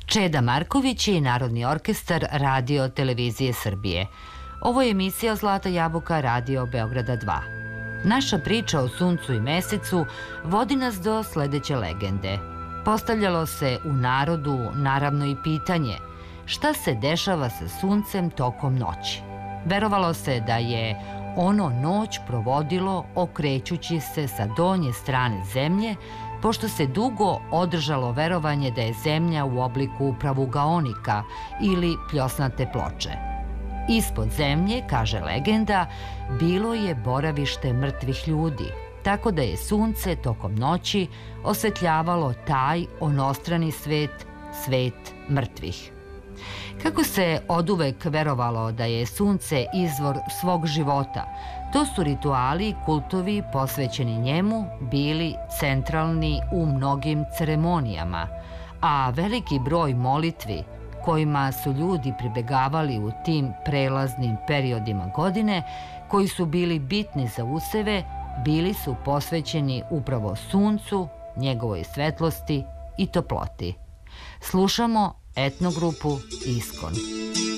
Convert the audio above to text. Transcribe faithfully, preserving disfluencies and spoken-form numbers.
Čeda Marković i Narodni orkestar Radio televizije Srbije. Ovo je emisija Zlata jabuka Radio Beograda dva. Naša priča o suncu i mesecu vodi nas do sledeće legende. Postavljalo se u narodu naravno i pitanje šta se dešava sa suncem tokom noći. Verovalo se da je ono noć provodilo okrećući se sa donje strane zemlje, pošto se dugo održalo verovanje da je zemlja u obliku pravugaonika ili pljosnate ploče. Ispod zemlje, kaže legenda, bilo je boravište mrtvih ljudi, tako da je sunce tokom noći osvetljavalo taj onostrani svet, svet mrtvih. Kako se oduvek verovalo da je sunce izvor svog života, to su rituali i kultovi posvećeni njemu bili centralni u mnogim ceremonijama, a veliki broj molitvi kojima su ljudi pribegavali u tim prelaznim periodima godine, koji su bili bitni za useve, bili su posvećeni upravo suncu, njegovoj svetlosti i toploti. Slušamo etnogrupu Iskon.